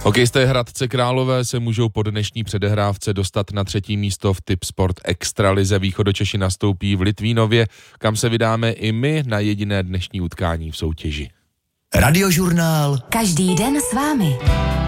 Hokejisté Hradce Králové se můžou po dnešní předehrávce dostat na 3. místo v Tipsport Extralize. Východočeši nastoupí v Litvínově, kam se vydáme i my na jediné dnešní utkání v soutěži. Radiožurnál. Každý den s vámi.